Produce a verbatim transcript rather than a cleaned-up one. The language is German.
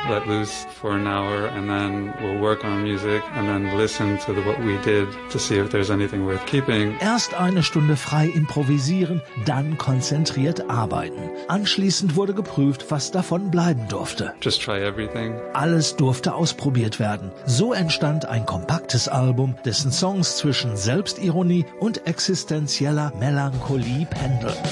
let loose for an hour, and then we'll work on music and then listen to the, what we did to see if there's anything worth keeping. Erst eine Stunde frei improvisieren, dann konzentriert arbeiten. Anschließend wurde geprüft, was davon bleiben durfte. Just try everything. Alles durfte ausprobiert werden. So entstand ein kompaktes Album, dessen Songs zwischen Selbstironie und existenzieller Melancholie pendeln.